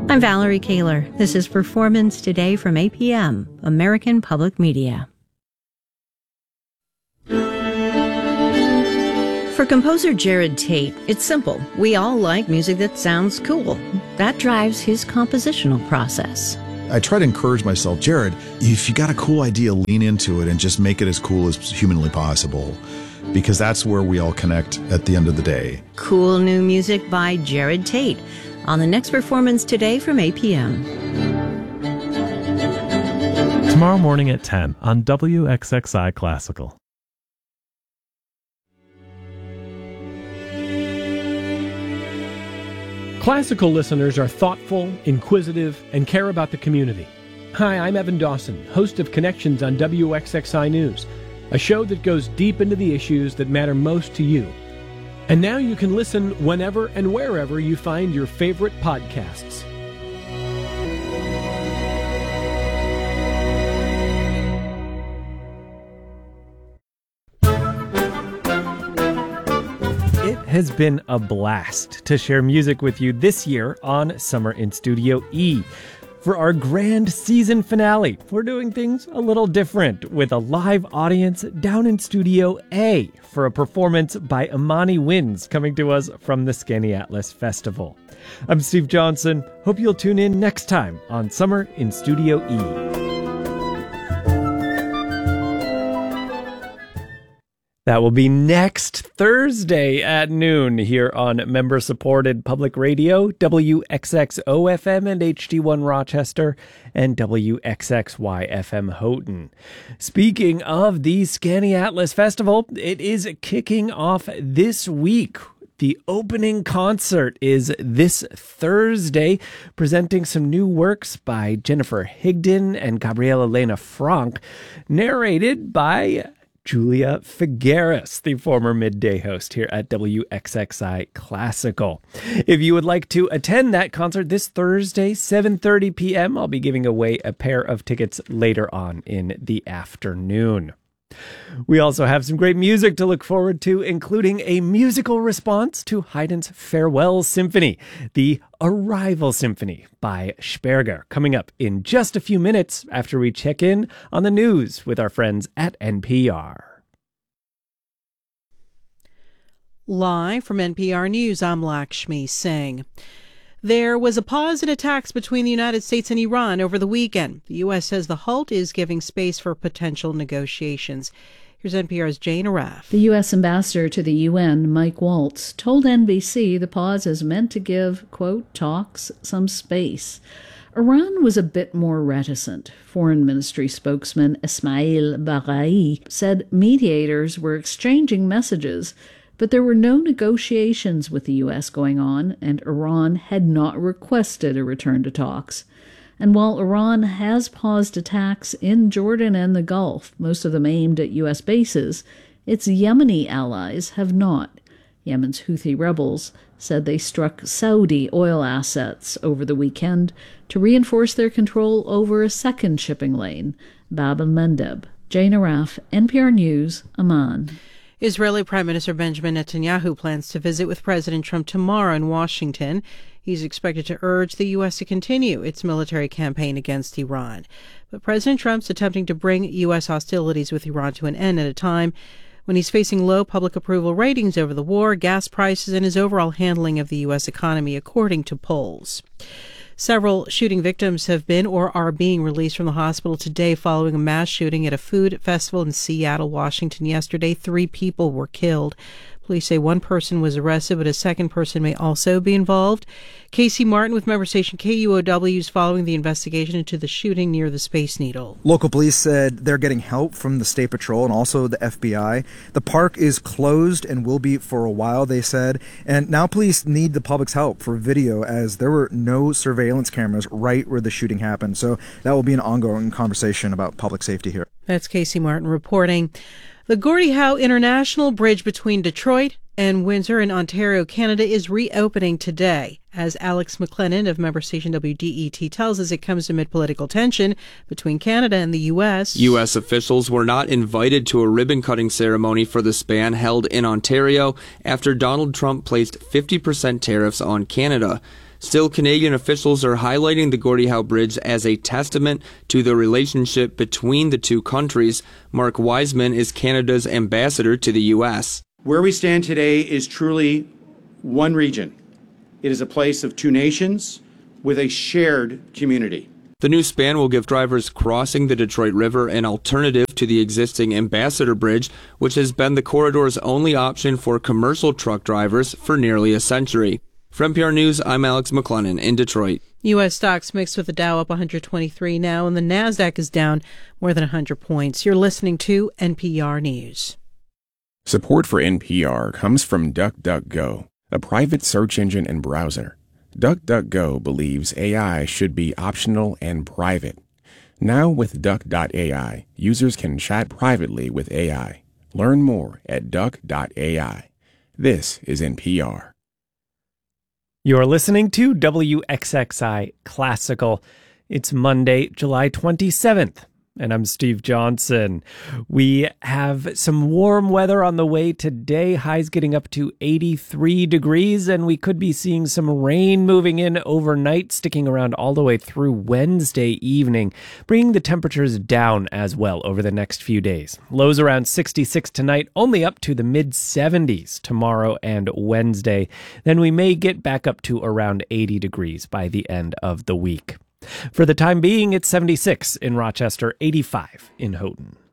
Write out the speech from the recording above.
I'm Valerie Kaler. This is Performance Today from APM, American Public Media. For composer Jared Tate, it's simple. We all like music that sounds cool. That drives his compositional process. I try to encourage myself, Jared, if you got a cool idea, lean into it and just make it as cool as humanly possible, because that's where we all connect at the end of the day. Cool new music by Jared Tate on the next Performance Today from APM. Tomorrow morning at 10 on WXXI Classical. Classical listeners are thoughtful, inquisitive, and care about the community. Hi, I'm Evan Dawson, host of Connections on WXXI News, a show that goes deep into the issues that matter most to you. And now you can listen whenever and wherever you find your favorite podcasts. It has been a blast to share music with you this year on Summer in Studio E. For our grand season finale, we're doing things a little different with a live audience down in Studio A for a performance by Imani Winds coming to us from the Skaneatlas Festival. I'm Steve Johnson. Hope you'll tune in next time on Summer in Studio E. That will be next Thursday at noon here on member-supported public radio, WXXO-FM and HD1 Rochester, and WXXY-FM Houghton. Speaking of the Skaneatlas Festival, it is kicking off this week. The opening concert is this Thursday, presenting some new works by Jennifer Higdon and Gabriela Lena Frank, narrated by Julia Figueres, the former midday host here at WXXI Classical. If you would like to attend that concert this Thursday, 7:30 p.m., I'll be giving away a pair of tickets later on in the afternoon. We also have some great music to look forward to, including a musical response to Haydn's Farewell Symphony, the Arrival Symphony by Sperger, coming up in just a few minutes after we check in on the news with our friends at NPR. Live from NPR News, I'm Lakshmi Singh. There was a pause in attacks between the United States and Iran over the weekend. The U.S. says the halt is giving space for potential negotiations. Here's NPR's Jane Arraf. The U.S. ambassador to the UN, Mike Waltz, told NBC the pause is meant to give, quote, talks some space. Iran was a bit more reticent. Foreign Ministry spokesman Ismail Baghai said mediators were exchanging messages, but there were no negotiations with the U.S. going on, and Iran had not requested a return to talks. And while Iran has paused attacks in Jordan and the Gulf, most of them aimed at U.S. bases, its Yemeni allies have not. Yemen's Houthi rebels said they struck Saudi oil assets over the weekend to reinforce their control over a second shipping lane, Bab el-Mandeb. Jane Arraf, NPR News, Amman. Israeli Prime Minister Benjamin Netanyahu plans to visit with President Trump tomorrow in Washington. He's expected to urge the U.S. to continue its military campaign against Iran. But President Trump's attempting to bring U.S. hostilities with Iran to an end at a time when he's facing low public approval ratings over the war, gas prices, and his overall handling of the U.S. economy, according to polls. Several shooting victims have been or are being released from the hospital today following a mass shooting at a food festival in Seattle, Washington yesterday. 3 people were killed. Police say one person was arrested, but a second person may also be involved. Casey Martin with member station KUOW is following the investigation into the shooting near the Space Needle. Local police said they're getting help from the State Patrol and also the FBI. The park is closed and will be for a while, they said. And now police need the public's help for video, as there were no surveillance cameras right where the shooting happened. So that will be an ongoing conversation about public safety here. That's Casey Martin reporting. The Gordie Howe International Bridge between Detroit and Windsor in Ontario, Canada, is reopening today. As Alex McLennan of member station WDET tells us, it comes amid political tension between Canada and the U.S. U.S. officials were not invited to a ribbon-cutting ceremony for the span held in Ontario after Donald Trump placed 50% tariffs on Canada. Still, Canadian officials are highlighting the Gordie Howe Bridge as a testament to the relationship between the two countries. Mark Wiseman is Canada's ambassador to the U.S. Where we stand today is truly one region. It is a place of two nations with a shared community. The new span will give drivers crossing the Detroit River an alternative to the existing Ambassador Bridge, which has been the corridor's only option for commercial truck drivers for nearly a century. For NPR News, I'm Alex McLennan in Detroit. U.S. stocks mixed with the Dow up 123 now, and the NASDAQ is down more than 100 points. You're listening to NPR News. Support for NPR comes from DuckDuckGo, a private search engine and browser. DuckDuckGo believes AI should be optional and private. Now with Duck.ai, users can chat privately with AI. Learn more at Duck.ai. This is NPR. You're listening to WXXI Classical. It's Monday, July 27th. And I'm Steve Johnson. We have some warm weather on the way today. Highs getting up to 83 degrees, and we could be seeing some rain moving in overnight, sticking around all the way through Wednesday evening, bringing the temperatures down as well over the next few days. Lows around 66 tonight, only up to the mid-70s tomorrow and Wednesday. Then we may get back up to around 80 degrees by the end of the week. For the time being, it's 76 in Rochester, 85 in Houghton.